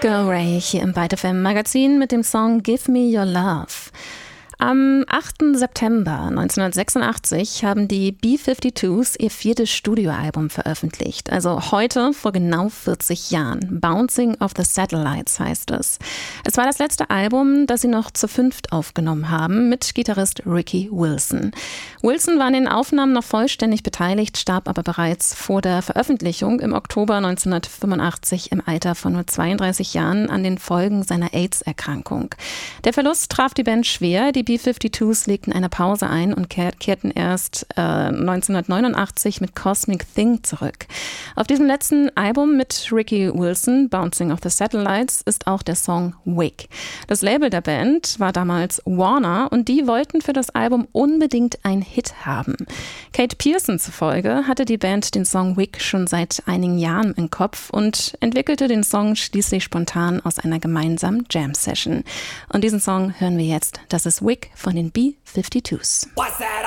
Girl Ray hier im Byte FM Magazin mit dem Song Give Me Your Love. Am 8. September 1986 haben die B-52s ihr 4. Studioalbum veröffentlicht. Also heute vor genau 40 Jahren. Bouncing Off the Satellites heißt es. Es war das letzte Album, das sie noch zu 5 aufgenommen haben, mit Gitarrist Ricky Wilson. Wilson war an den Aufnahmen noch vollständig beteiligt, starb aber bereits vor der Veröffentlichung im Oktober 1985 im Alter von nur 32 Jahren an den Folgen seiner AIDS-Erkrankung. Der Verlust traf die Band schwer. Die B-52s legten eine Pause ein und kehrten erst 1989 mit Cosmic Thing zurück. Auf diesem letzten Album mit Ricky Wilson, Bouncing Off the Satellites, ist auch der Song Wig. Das Label der Band war damals Warner und die wollten für das Album unbedingt einen Hit haben. Kate Pierson zufolge hatte die Band den Song Wig schon seit einigen Jahren im Kopf und entwickelte den Song schließlich spontan aus einer gemeinsamen Jam-Session. Und diesen Song hören wir jetzt. Das ist Wig von den B-52s.